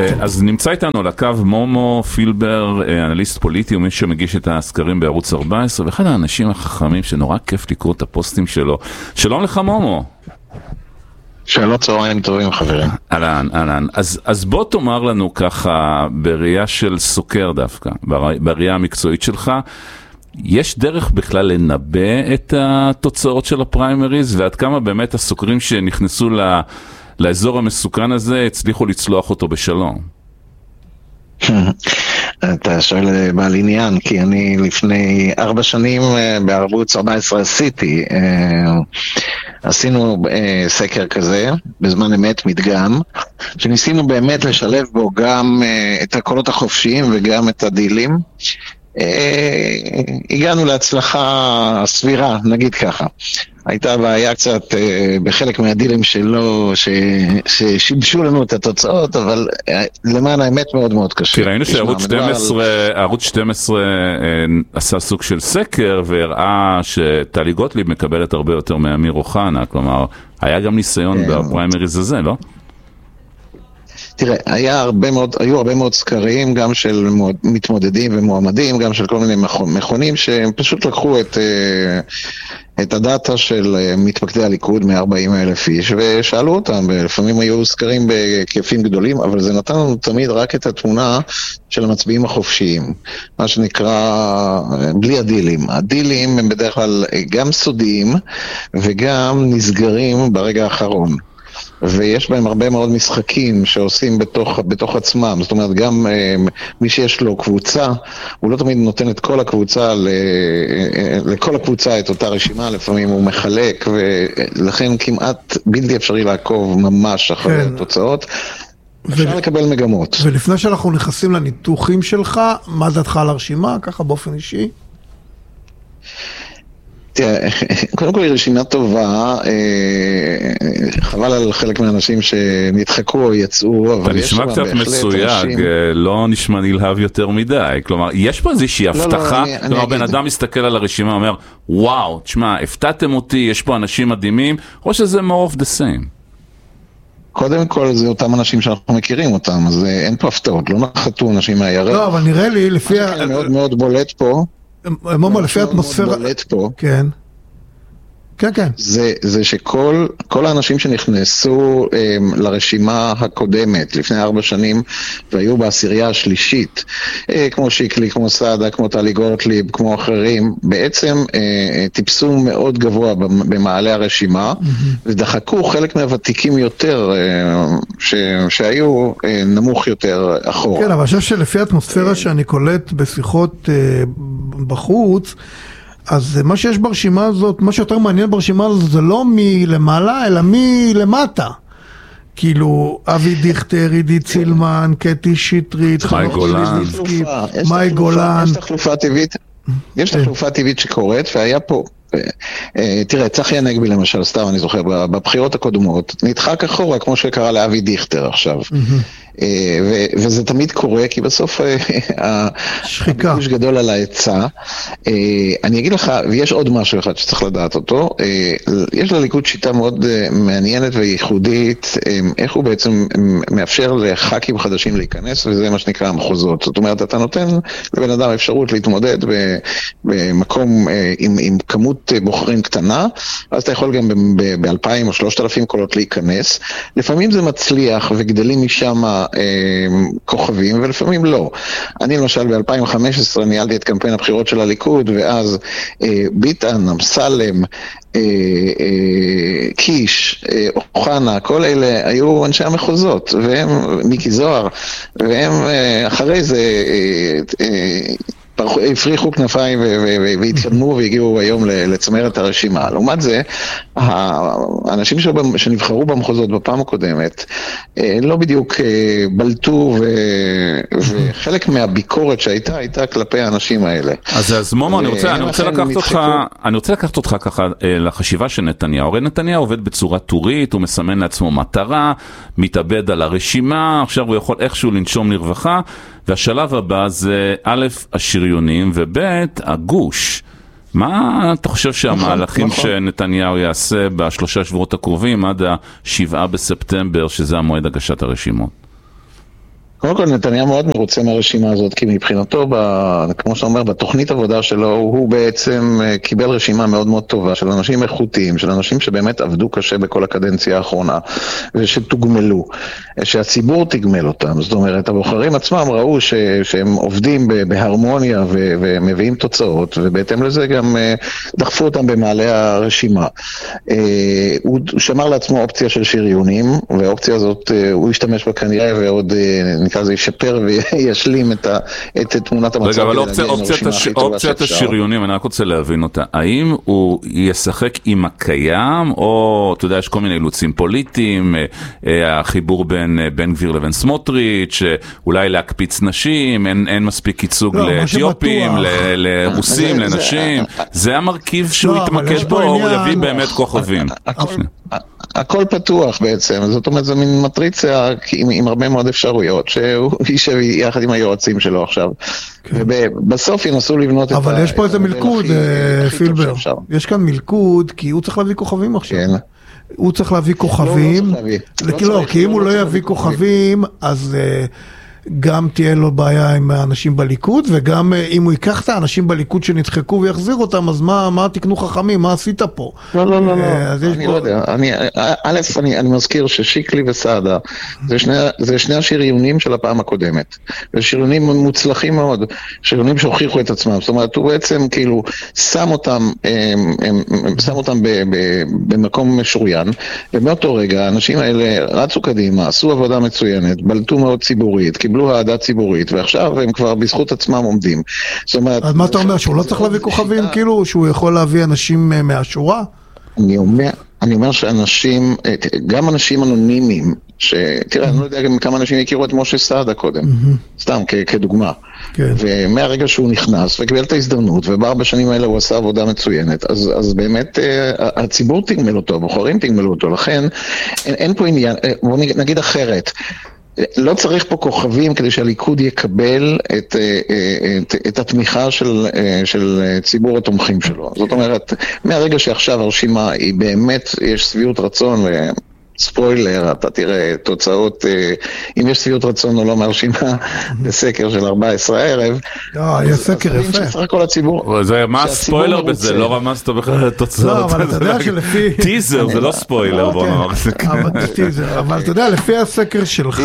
אז נמצא איתנו על הקו מומו פילבר, אנליסט פוליטי ומי שמגיש את הסקרים בערוץ 14, ואחד האנשים החכמים שנורא כיף לקרוא את הפוסטים שלו. שלום לך מומו. שלום, צהריים טובים חברים. אהלן. אז בוא תאמר לנו ככה, בראייה של סוקר דווקא, בראייה המקצועית שלך, יש דרך בכלל לנבא את התוצאות של הפריימריז, ועד כמה באמת הסוקרים שנכנסו לאזור המסוכן הזה הצליחו לצלוח אותו בשלום? אתה שואל בעל עניין, כי אני לפני 4 שנים בערוץ 14 עשינו סקר כזה, בזמן אמת מדגם, שניסינו באמת לשלב בו גם את הקולות החופשיים וגם את הדילים. הגענו להצלחה סבירה, נגיד ככה. הייתה בעיה קצת בחלק מהדילים שלו ששיבשו לנו את התוצאות, אבל למען האמת מאוד מאוד קשה. כי ראינו שערוץ 12 עשה סוג של סקר והראה שטלי גוטליב מקבלת הרבה יותר מאמיר אוחנה, כלומר היה גם ניסיון בפריימריז הזה, לא? תראה, היו הרבה מאוד סקרים, גם של מתמודדים ומועמדים, גם של כל מיני מכונים, שהם פשוט לקחו את הדאטה של מתפקדי הליכוד, 40,000 איש, ושאלו אותם, לפעמים היו סקרים בהיקפים גדולים, אבל זה נתן לנו תמיד רק את התמונה של המצביעים החופשיים, מה שנקרא בלי הדילים. הדילים הם בדרך כלל גם סודיים, וגם נסגרים ברגע האחרון. ויש בהם הרבה מאוד משחקים שעושים בתוך עצמם, זאת אומרת גם מי שיש לו קבוצה, הוא לא תמיד נותן את כל הקבוצה, לכל הקבוצה את אותה רשימה, לפעמים הוא מחלק, ולכן כמעט בלתי אפשרי לעקוב ממש אחרי התוצאות, אפשר לקבל מגמות. ולפני שאנחנו נכנסים לניתוחים שלך, מה דעתך על הרשימה, ככה באופן אישי? קודם כל היא רשימה טובה, חבל על חלק מהאנשים שנדחקו או יצאו, אבל יש בה קצת מסויג, לא נשמע נלהב יותר מדי, כלומר יש פה איזושהי הבטחה, כלומר בן אדם מסתכל על הרשימה ואומר וואו, תשמע, הפתעתם אותי, יש פה אנשים מדהימים, או שזה more of the same? קודם כל זה אותם אנשים שאנחנו מכירים אותם, אז אין פה הפתעות, לא נחתו אנשים מהירח. לא, אבל נראה לי לפי מאוד מאוד בולט פה, מומו, לפי האטמוספירה, כן. כן. זה שכל האנשים שנכנסו לרשימה הקודמת לפני 4 שנים והיו בעשירייה השלישית, כמו שיקלי, כמו סעדה, כמו טלי גוטליב, כמו אחרים, בעצם טיפסו מאוד גבוה במעלה הרשימה, ודחקו חלק מהוותיקים יותר שהיו נמוך יותר אחורה. כן, אבל אני חושב שלפי האטמוספירה שאני קולט בשיחות בחוץ, אז מה שיש ברשימה הזאת, מה שיותר מעניין ברשימה הזאת, זה לא מלמעלה, אלא מלמטה. כאילו, אבי דיכטר, עידית סילמן, קטי שטרית, מאי גולן. יש תחלופה טבעית שקורית, והיה פה, תראה, צחי הנגבי למשל, סתם אני זוכר, בבחירות הקודמות, נדחק אחורה, כמו שקרה לאבי דיכטר עכשיו. וזה תמיד קורה, כי בסוף הביקוש גדול על ההיצע. אני אגיד לך, ויש עוד משהו אחד שצריך לדעת אותו, יש לליכוד שיטה מאוד מעניינת וייחודית, איך הוא בעצם מאפשר לח"כים חדשים להיכנס, וזה מה שנקרא המחוזות. זאת אומרת, אתה נותן לבן אדם אפשרות להתמודד במקום עם כמות בוחרים קטנה, אז אתה יכול גם ב-2,000 או 3,000 קולות להיכנס. לפעמים זה מצליח וגדלים משם כוכבים, ולפעמים לא. אני למשל ב-2015 ניהלתי את קמפיין הבחירות של הליכוד, ואז ביטן, אמסלם, קיש, אוחנה, כל אלה היו אנשי המחוזות, והם, מיקי זוהר, והם אחרי זה הפריחו כנפיים והתקדמו והגיעו היום לצמרת הרשימה. לעומת זה, האנשים שנבחרו במחוזות בפעם הקודמת לא בדיוק בלטו, וחלק מהביקורת שהייתה, הייתה כלפי האנשים האלה. אז מומו, אני רוצה לקחת אותך ככה לחשיבה של נתניהו. הרי נתניהו עובד בצורה טורית, הוא מסמן לעצמו מטרה, מתאבד על הרשימה, עכשיו הוא יכול איכשהו לנשום לרווחה, והשלב הבא זה א', השריונים, וב', הגוש. מה אתה חושב שהמהלכים שנתניהו יעשה ב3 שבועות הקרובים עד ה7 בספטמבר, שזה המועד הגשת הרשימות? קודם כל נתניהו מאוד מרוצה מהרשימה הזאת, כי מבחינתו, כמו שאתה אומר, בתוכנית עבודה שלו, הוא בעצם קיבל רשימה מאוד מאוד טובה של אנשים איכותיים, של אנשים שבאמת עבדו קשה בכל הקדנציה האחרונה, ושתוגמלו, שהציבור תגמל אותם. זאת אומרת, הבוחרים עצמם ראו שהם עובדים בהרמוניה ומביאים תוצאות, ובהתאם לזה גם דחפו אותם במעלה הרשימה. הוא שמר לעצמו אופציה של שריונים, והאופציה הזאת הוא ישתמש בה כנראה, ועוד נקרא זה ישפר וישלים את תמונת המצב. רגע, אבל אופציית השריונים, אני רק רוצה להבין אותה. האם הוא ישחק עם הקיים, או, אתה יודע, יש כל מיני אילוצים פוליטיים, החיבור בין בן גביר לבין סמוטריץ', אולי להקפיץ נשים, אין מספיק ייצוג לאתיופים, לרוסים, לנשים. זה המרכיב שהוא יתמקד בו, או הוא יביא באמת כוכבים? הכל פתוח בעצם, זאת אומרת, זו מין מטריציה עם הרבה מאוד אפשרויות, שהוא יישב יחד עם היועצים שלו עכשיו, ובסוף ינסו לבנות את אבל יש פה איזה מלכוד, פילבר, יש כאן מלכוד, כי הוא צריך להביא כוכבים עכשיו. הוא צריך להביא כוכבים, כי אם הוא לא יביא כוכבים, אז גם תהיה לו בעיה עם האנשים בליכוד, וגם אם הוא ייקח את האנשים בליכוד שנדחקו ויחזיר אותם, אז מה תקנו חכמים? מה עשית פה? לא, אני לא יודע. אני מזכיר ששיקלי וסעדה, זה שני השריונים של הפעם הקודמת. זה שריונים מוצלחים מאוד, שריונים שהוכיחו את עצמם. זאת אומרת, הוא בעצם כאילו שם אותם במקום משוריין, ומאותו רגע האנשים האלה רצו קדימה, עשו עבודה מצוינת, בלטו מאוד ציבורית, קיבלו העדה ציבורית, ועכשיו הם כבר בזכות עצמם עומדים. אז מה אתה אומר, שהוא לא צריך להביא כוכבים, כאילו, שהוא יכול להביא אנשים מהשורה? אני אומר שאנשים, גם אנשים אנונימיים, תראה, אני לא יודע גם כמה אנשים הכירו את משה סעדה קודם, סתם כדוגמה. ומהרגע שהוא נכנס וקיבל את ההזדמנות, ובארבע שנים האלה הוא עשה עבודה מצוינת, אז באמת הציבור תגמל אותו, הבוחרים תגמלו אותו, לכן אין פה עניין, בוא נגיד אחרת, לא צריך פה כוכבים כדי שהליכוד יקבל את התמיכה של ציבור התומכים שלו. זאת אומרת, מהרגע שעכשיו הרשימה היא באמת, יש סביעות רצון, ספוילר, אתה תראה תוצאות, אם יש סביעות רצון או לא מהרשימה, בסקר של 14 הערב. יש סקר יפה. שצריך כל הציבור. מה הספוילר בזה? לא רמזת בכלל תוצאות. לא, אבל אתה יודע שלפי... טיזר, זה לא ספוילר, בוא נאמר. אבל אתה יודע, לפי הסקר שלך...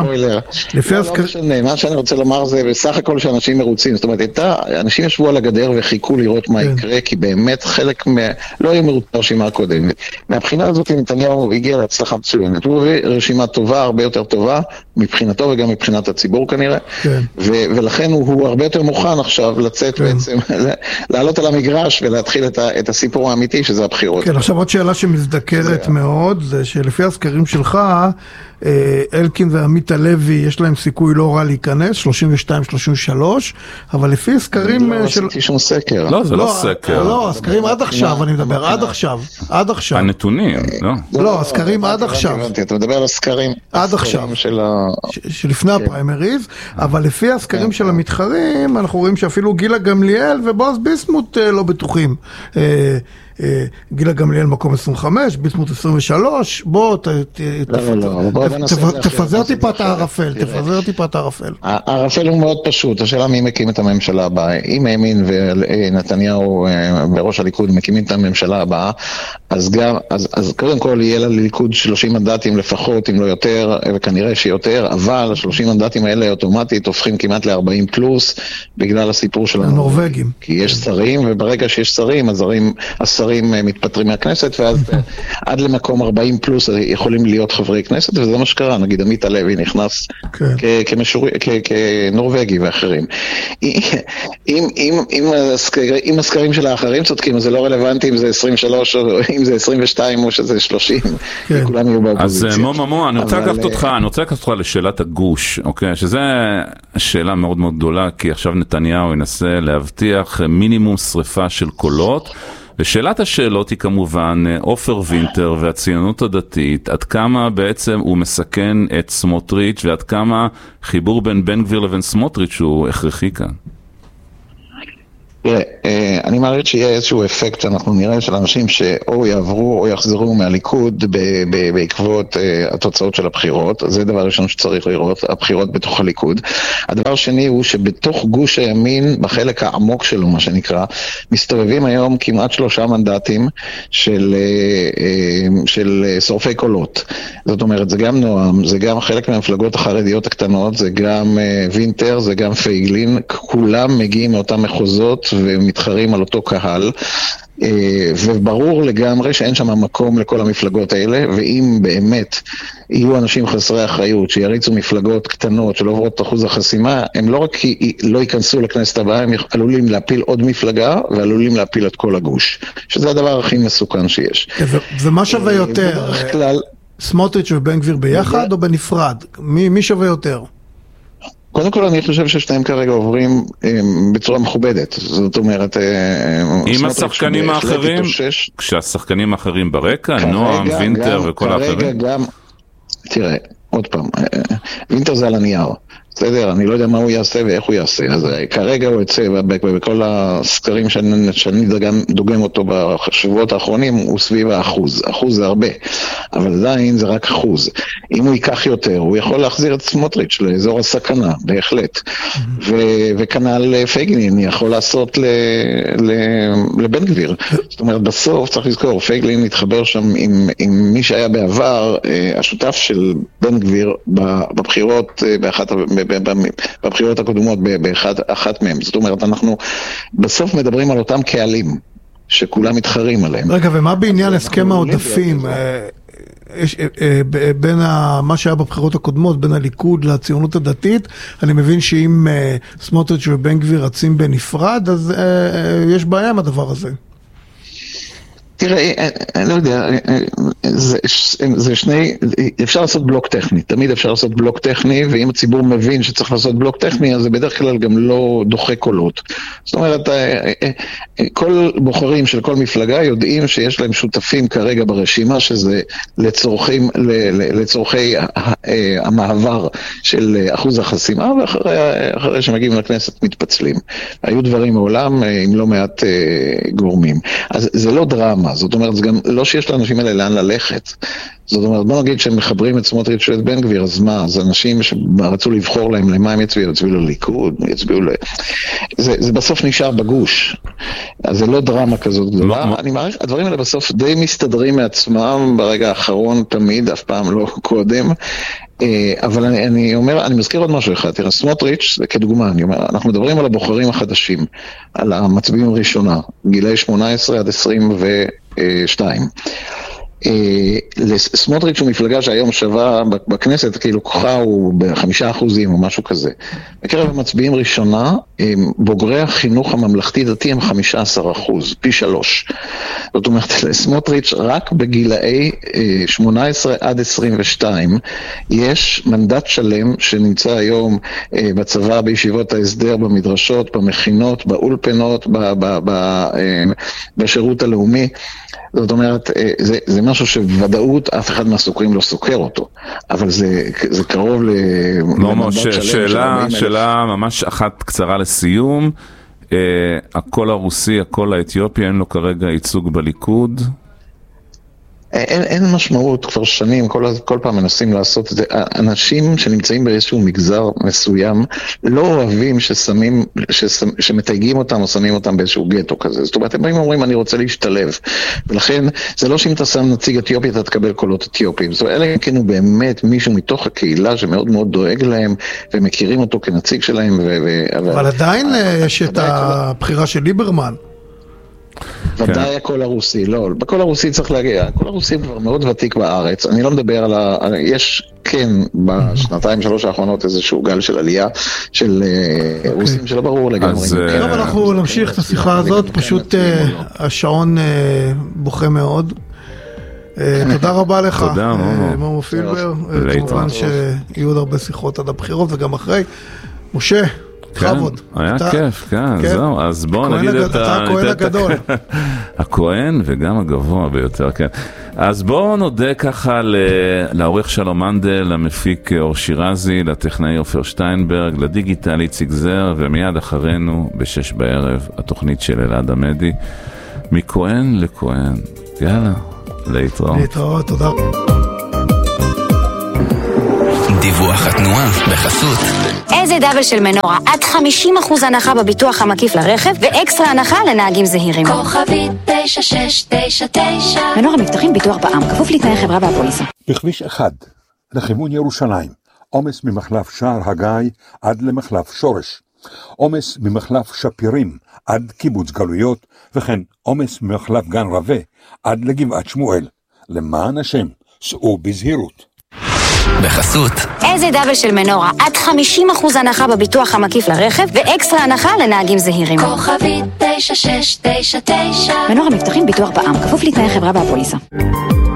מה שאני רוצה לומר זה בסך הכל שאנשים מרוצים. זאת אומרת, אנשים ישבו על הגדר וחיכו לראות מה יקרה, כי באמת חלק לא היו מרוצים ברשימה הקודמת. מהבחינה הזאת נתניהו הגיע הצלחה מצוינת. הוא הביא רשימה טובה, הרבה יותר טובה, מבחינתו וגם מבחינת הציבור כנראה, ולכן הוא הרבה יותר מוכן עכשיו לצאת בעצם, לעלות על המגרש ולהתחיל את הסיפור האמיתי שזה הבחירות. כן, עכשיו עוד שאלה שמזדקרת מאוד, זה שלפי הסקרים שלך, אלקין ועמית הלוי יש להם סיכוי לא רע להיכנס, 32-33, אבל לפי סקרים לא עשיתי שום סקר. לא, זה לא סקר. לא, הסקרים עד עכשיו, אני מדבר, עד עכשיו. הנתונים, לא. לא, הסקרים עד עכשיו. אתה מדבר על הסקרים. עד עכשיו. שלפני הפריימריז, אבל לפי הסקרים של המתחרים, אנחנו רואים שאפילו גילה גמליאל ובועז ביסמוט לא בטוחים. גילה גמליאל מקום 25, ביסמוט 23, בוא תפזר טיפה את הערפל, הערפל הוא מאוד פשוט, השאלה מי מקים את הממשלה הבאה, אם הימין ונתניהו בראש הליכוד מקימים את הממשלה הבאה, אז קודם כל יהיה לליכוד 30 מנדטים לפחות, אם לא יותר, וכנראה שיותר, אבל 30 מנדטים האלה אוטומטית הופכים כמעט ל-40 פלוס, בגלל הסיפור של הנורווגים. כי יש שרים, וברגע שיש שרים, השרים מתפטרים מהכנסת, ואז עד למקום 40 פלוס יכולים להיות חברי כנסת, וזה מה שקרה, נגיד עמית הלוי נכנס כנורווגי ואחרים. אם הסקרים של האחרים צודקים, אז זה לא רלוונטי אם זה 23 או אם זה 22 או שזה 30, כולם יהיו באופוזיציה. אז מו, אני רוצה לקחת אותך לשאלת הגוש, אוקיי? שזה שאלה מאוד מאוד גדולה, כי עכשיו נתניהו ינסה להבטיח מינימום שריפה של קולות, ושאלת השאלות היא כמובן עופר וינטר והציונות הדתית, עד כמה בעצם הוא מסכן את סמוטריץ' ועד כמה חיבור בין בן גביר לבין סמוטריץ' הוא הכרחי כאן. אני מעריך שיהיה איזשהו אפקט שאנחנו נראה של אנשים שאו יעברו או יחזרו מהליכוד בעקבות התוצאות של הבחירות. זה דבר ראשון שצריך לראות, הבחירות בתוך הליכוד. הדבר השני הוא שבתוך גוש הימין, בחלק העמוק שלו מה שנקרא, מסתובבים היום כמעט 3 מנדטים של שורפי קולות. זאת אומרת, זה גם נועם, זה גם חלק מהמפלגות החרדיות הקטנות, זה גם וינטר, זה גם פייגלין, כולם מגיעים מאותם מחוזות ומתחרים על אותו קהל, וברור לגמרי שאין שם מקום לכל המפלגות האלה, ואם באמת יהיו אנשים חסרי אחריות שיריצו מפלגות קטנות שלא עוברות את אחוז החסימה, הם לא רק לא ייכנסו לכנסת הבאה, הם עלולים להפיל עוד מפלגה ועלולים להפיל את כל הגוש, שזה הדבר הכי מסוכן שיש. ומה שווה יותר? סמוטריץ' ובן גביר ביחד או בנפרד? מי שווה יותר? קודם כל אני חושב ששתיים כרגע עוברים בצורה מכובדת, זאת אומרת, עם השחקנים האחרים, כשהשחקנים האחרים ברקע, נועם, וינטר וכל האחרים. כרגע גם, תראה, עוד פעם, וינטר זה על הנייר. בסדר, אני לא יודע מה הוא יעשה ואיך הוא יעשה, אז כרגע הוא יצא, בכל הסקרים שאני דוגם אותו בשבועות האחרונים, הוא סביב האחוז. אחוז זה הרבה, אבל עדיין זה רק אחוז. אם הוא ייקח יותר, הוא יכול להחזיר את סמוטריץ' לאזור הסכנה, בהחלט. וכנ"ל פייגלין יכול לעשות לבן גביר. זאת אומרת, בסוף צריך לזכור, פייגלין מתחבר שם עם מי שהיה בעבר, השותף של בן גביר בבחירות, בבחירות הקודמות באחת מהם. זאת אומרת, אנחנו בסוף מדברים על אותם קהלים שכולם מתחרים עליהם. רגע, ומה בעניין הסכם העודפים? בין מה שהיה בבחירות הקודמות, בין הליכוד לציונות הדתית, אני מבין שאם סמוטריץ' ובן גביר רצים בנפרד, אז יש בעיה עם הדבר הזה. תראה, אני לא יודע, זה שני, אפשר לעשות בלוק טכני, תמיד אפשר לעשות בלוק טכני, ואם הציבור מבין שצריך לעשות בלוק טכני, אז זה בדרך כלל גם לא דוחה קולות. זאת אומרת, כל בוחרים של כל מפלגה יודעים שיש להם שותפים כרגע ברשימה, שזה לצורכי המעבר של אחוז החסימה, ואחרי שמגיעים לכנסת מתפצלים. היו דברים מעולם עם לא מעט גורמים. אז זה לא דרמה. זאת אומרת, זה גם לא שיש לאנשים האלה לאן ללכת. זאת אומרת, בוא נגיד שהם מחברים את סמוטריץ' ואת בן גביר, אז מה? אז אנשים שרצו לבחור להם למה הם יצביעו לליכוד, יצביעו זה בסוף נשאר בגוש. אז זה לא דרמה כזאת גדולה. אני מעריך, הדברים האלה בסוף די מסתדרים מעצמם ברגע האחרון תמיד, אף פעם לא קודם. אבל אני אומר, אני מזכיר עוד משהו אחד, תראה, סמוטריץ', כדוגמה, אני אומר, אנחנו מדברים על הבוחרים החדשים, על המצביעים הראשונה, גילאי 18 עד 22. סמוטריץ' הוא מפלגה שהיום שווה בכנסת, כאילו כוחה הוא ב5% או משהו כזה. בקרב המצביעים ראשונה, בוגרי החינוך הממלכתי דתי הם 15%, פי 3. זאת אומרת, לסמוטריץ' רק בגילאי 18 עד 22, יש מנדט שלם שנמצא היום בצבא, בישיבות ההסדר, במדרשות, במכינות, באולפנות, בשירות הלאומי. זאת אומרת, זה משהו שוודאות אף אחד מהסוקרים לא סוקר אותו, אבל זה קרוב למנדט שלם. שאלה ממש אחת קצרה לסיום, הקול הרוסי, הקול האתיופי, אין לו כרגע ייצוג בליכוד? אין משמעות, כבר שנים, כל פעם מנסים לעשות את זה. אנשים שנמצאים באיזשהו מגזר מסוים, לא אוהבים שמתייגים אותם או שמים אותם באיזשהו גטו כזה. זאת אומרת, הם באים ואומרים, אני רוצה להשתלב. ולכן, זה לא שאם אתה שם נציג אתיופי, אתה תקבל קולות אתיופיים. זאת אומרת, אלה כן הוא באמת מישהו מתוך הקהילה שמאוד מאוד דואג להם, ומכירים אותו כנציג שלהם. אבל עדיין יש את הבחירה של ליברמן. ודאי הקול הרוסי, לא, בקול הרוסי צריך להגיע, הקול הרוסי כבר מאוד ותיק בארץ, אני לא מדבר על יש כן בשנתיים שלוש האחרונות איזשהו גל של עלייה של רוסים שלא ברור לגמרי. טוב, אנחנו נמשיך את השיחה הזאת, פשוט השעון בוכה מאוד. תודה רבה לך, מומו פילבר, כמובן שיהיו עוד הרבה שיחות עד הבחירות וגם אחרי. משה, בכבוד. היה כיף, כן, זהו, אז בואו נגיד את אתה הכהן הגדול. הכהן וגם הגבוה ביותר, כן. אז בואו נודה ככה לעורך שלום מנדל, למפיק אור שירזי, לטכנאי עופר שטיינברג, לדיגיטל איציק זר, ומיד אחרינו ב6 בערב התוכנית של אלעד עמדי, מכהן לכהן. יאללה, להתראות. להתראות, תודה. דיווח התנועה בחסות. איזה דאבל של מנורה, עד 50% הנחה בביטוח המקיף לרכב ואקסטרה הנחה לנהגים זהירים. כוכבית 9699. מנורה מבטחים ביטוח בע"מ, כפוף לתנאי חברה והפוליסה. בכביש 1 לכיוון ירושלים, עומס ממחלף שער הגיא עד למחלף שורש, עומס ממחלף שפירים עד קיבוץ גלויות, וכן עומס ממחלף גן רווה עד לגבעת שמואל. למען השם, סעו בזהירות. בחסות. איזה דאבל של מנורה, עד 50% הנחה בביטוח המקיף לרכב ואקסטרה הנחה לנהגים זהירים. כוכבית 9699. מנורה מבטחים ביטוח בע"מ, כפוף לתנאי חברה והפוליסה.